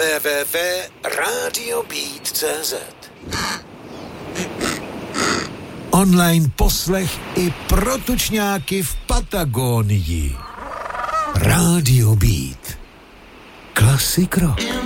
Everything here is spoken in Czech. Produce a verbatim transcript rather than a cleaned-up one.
w w w tečka radio beat tečka c z. Online poslech i pro tučňáky v Patagónii. Radio Beat. Klasik rock.